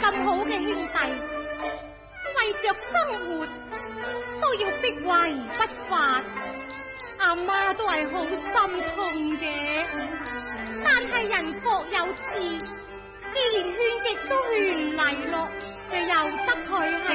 咁好嘅兄弟，為着生活都要逼壞而不發，阿媽都係好心痛嘅。但係人各有志，既然勸極都勸唔嚟咯，就由得佢喺